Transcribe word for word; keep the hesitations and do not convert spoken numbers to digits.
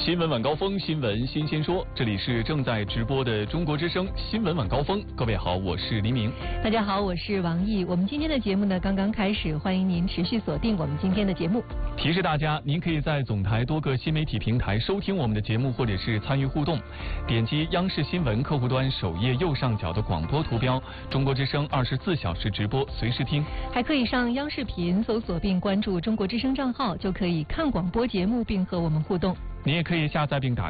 新闻晚高峰，新闻新鲜说，这里是正在直播的中国之声新闻晚高峰。各位好，我是黎明。 大家好，我是王毅。我们今天的节目呢刚刚开始，欢迎您持续锁定我们今天的节目。 提示大家，您可以在总台多个新媒体平台收听我们的节目，或者是参与互动。点击央视新闻客户端首页右上角的广播图标，中国之声二十四小时直播，随时听。 还可以上央视频搜索并关注中国之声账号，就可以看广播节目并和我们互动。 您也可以下载并打